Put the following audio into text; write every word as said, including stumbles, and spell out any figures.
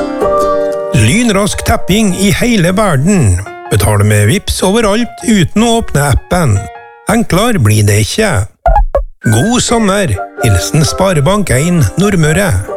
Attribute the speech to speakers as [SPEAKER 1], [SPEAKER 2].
[SPEAKER 1] Lynrask tapping i hele verden. Betale med Vips overalt uten å åpne appen. Enklere blir det ikke. God sommer! Hilsen Sparebank en Nordmøre.